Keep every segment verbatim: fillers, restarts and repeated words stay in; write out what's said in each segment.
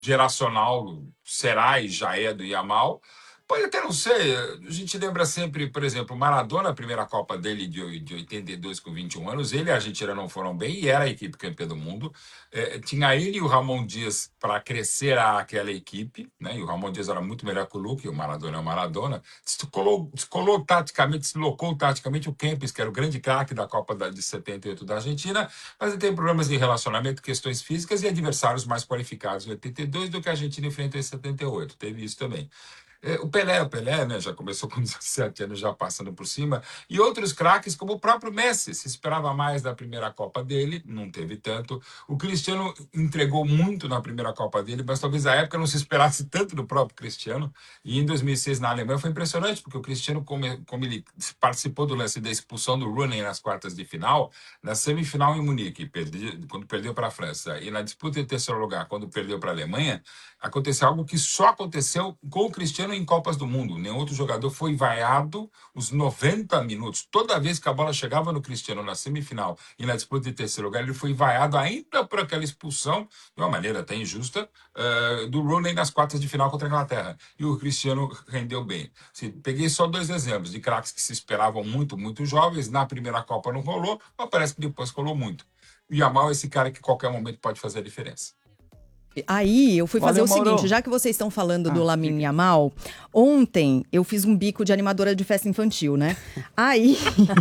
geracional será e já é do Yamal. Pode até não ser. A gente lembra sempre, por exemplo, Maradona, a primeira Copa dele de, de oitenta e dois com vinte e um anos, ele e a Argentina não foram bem e era a equipe campeã do mundo. É, tinha ele e o Ramon Dias para crescer aquela equipe, né? E o Ramon Dias era muito melhor que o Luque, o Maradona é o Maradona. Descolou, descolou taticamente, deslocou taticamente o Kempes, que era o grande craque da Copa da, de setenta e oito da Argentina, mas ele tem problemas de relacionamento, questões físicas e adversários mais qualificados em oitenta e dois do que a Argentina enfrentou em setenta e oito. Teve isso também. É, o Pelé, o Pelé, né, já começou com dezessete anos, já passando por cima, e outros craques, como o próprio Messi, se esperava mais da primeira Copa dele, não teve tanto. O Cristiano entregou muito na primeira Copa dele, mas talvez à época não se esperasse tanto do próprio Cristiano, e em dois mil e seis na Alemanha foi impressionante, porque o Cristiano, como, como ele participou do lance da expulsão do Rooney nas quartas de final, na semifinal em Munique, perdi, quando perdeu para a França, e na disputa em terceiro lugar, quando perdeu para a Alemanha, aconteceu algo que só aconteceu com o Cristiano em Copas do Mundo. Nenhum outro jogador foi vaiado os noventa minutos. Toda vez que a bola chegava no Cristiano na semifinal e na disputa de terceiro lugar, ele foi vaiado ainda por aquela expulsão, de uma maneira até injusta, uh, do Rooney nas quartas de final contra a Inglaterra. E o Cristiano rendeu bem. Assim, peguei só dois exemplos de craques que se esperavam muito, muito jovens. Na primeira Copa não rolou, mas parece que depois rolou muito. O Yamal é esse cara que a qualquer momento pode fazer a diferença. Aí eu fui fazer Valeu, o seguinte, Mauro. já que vocês estão falando Ah, do Lamine fica. Yamal, ontem eu fiz um bico de animadora de festa infantil, né? Aí,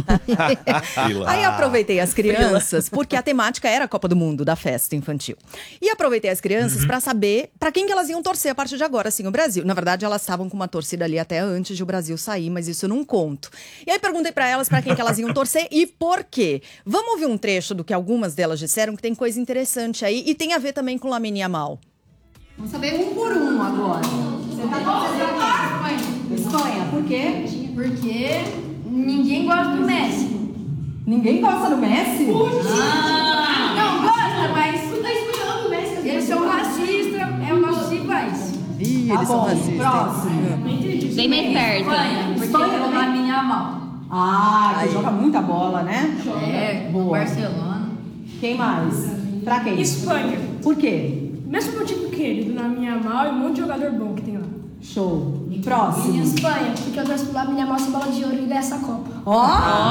aí aproveitei as crianças, porque a temática era a Copa do Mundo da festa infantil. E aproveitei as crianças pra saber pra quem que elas iam torcer a partir de agora, assim, o Brasil. Na verdade, elas estavam com uma torcida ali até antes de o Brasil sair, mas isso eu não conto. E aí perguntei pra elas pra quem que elas iam torcer e por quê. Vamos ouvir um trecho do que algumas delas disseram, que tem coisa interessante aí e tem a ver também com o Lamine Yamal. Vamos saber um por um agora. Você tá com Espanha. Espanha, por quê? Porque ninguém gosta do Messi. Ninguém gosta do Messi? Ah, não gosta, mas tu tá escolhendo o Messi. Eles são racistas, é o nosso país. Ih, Tá eles são bom, racistas. próximo. Bem mais perto. Espanha, Espanha do Lamine Yamal. Ah, que joga muita bola, né? É, Boa. Barcelona. Quem mais? Pra quem? Espanha. Por quê? Mesmo motivo que ele, do Lamine Yamal e um monte de jogador bom que tem lá. Show. Próximo. Espanha, porque eu torço pro Lamine Yamal sem bola de ouro e dessa Copa. Ó!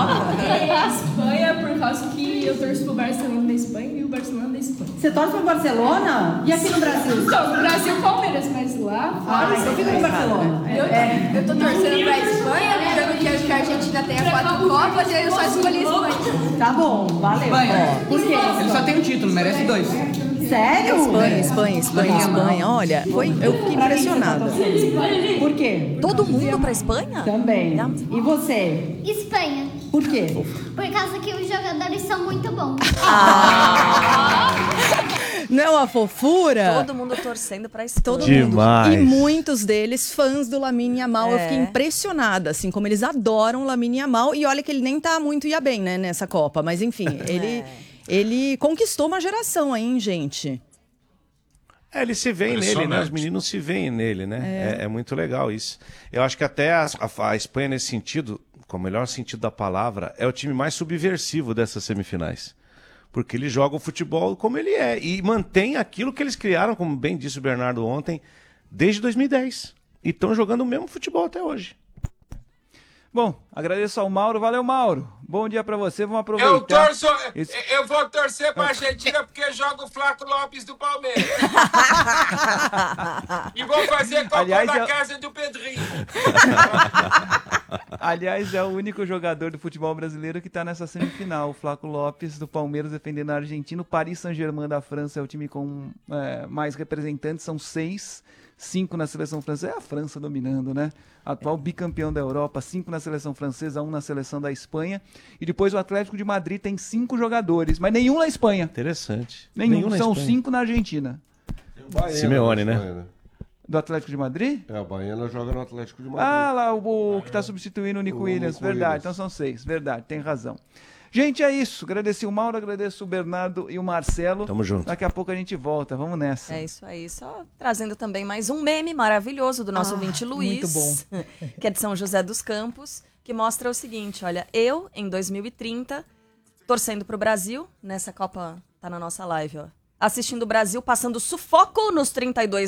Espanha, por causa que eu torço pro Barcelona da Espanha e o Barcelona da Espanha. Você torce pro Barcelona? E aqui no Brasil? Então, no Brasil, Palmeiras, mas lá Ah, fora... então fica no Barcelona. Eu, eu tô torcendo pra Espanha, porque eu não quero que a Argentina tenha quatro Copas e aí eu só escolhi Espanha. Tá bom, valeu. Espanha. Por quê? Ele só tem um título, merece dois. Sério? Espanha, Espanha, Espanha, Espanha. Olha, foi, eu fiquei impressionada. Por quê? Todo mundo pra Espanha? Também. E você? Espanha, Por quê? por causa que os jogadores são muito bons. Não é uma fofura? Todo mundo torcendo pra Espanha. Todo Demais. mundo. E muitos deles fãs do Lamine Yamal. Eu É. fiquei impressionada, assim, como eles adoram o Lamine Yamal. E olha que ele nem tá muito ia bem, né, nessa Copa. Mas enfim, ele, ele conquistou uma geração aí, hein, gente? É, ele se vê nele, né? Impressionante. Os meninos se veem nele, né? É, é muito legal isso. Eu acho que até a, a- a Espanha, nesse sentido, com o melhor sentido da palavra, é o time mais subversivo dessas semifinais. Porque ele joga o futebol como ele é e mantém aquilo que eles criaram, como bem disse o Bernardo ontem, desde dois mil e dez. E estão jogando o mesmo futebol até hoje. Bom, agradeço ao Mauro. Valeu, Mauro. Bom dia pra você. Vamos aproveitar. Eu torço, Esse- eu vou torcer pra Argentina porque joga o Flaco Lopes do Palmeiras. E vou fazer cocô Aliás, na eu- casa do Pedrinho. Aliás, é o único jogador do futebol brasileiro que está nessa semifinal. O Flaco Lopes, do Palmeiras, defendendo a Argentina. O Paris Saint-Germain da França é o time com é, mais representantes. São seis, cinco na seleção francesa. É a França dominando, né? Atual bicampeão da Europa, cinco na seleção francesa, um na seleção da Espanha. E depois o Atlético de Madrid tem cinco jogadores, mas nenhum na Espanha. Interessante. Nenhum, na são Espanha. cinco na Argentina. Baiana Simeone, na né? Espanha, Do Atlético de Madrid? É, a Baiana joga no Atlético de Madrid. Ah, lá, o, o que está substituindo o Nico O Williams. Nico Verdade, Williams. então são seis. Verdade, tem razão. Gente, é isso. Agradeci o Mauro, agradeço o Bernardo e o Marcelo. Tamo junto. Daqui a pouco a gente volta. Vamos nessa. É isso aí, só trazendo também mais um meme maravilhoso do nosso Ah, ouvinte Luiz, muito bom. que é de São José dos Campos, que mostra o seguinte, olha, eu, em dois mil e trinta, torcendo pro Brasil, nessa Copa, tá na nossa live, ó, assistindo o Brasil passando sufoco nos trinta e dois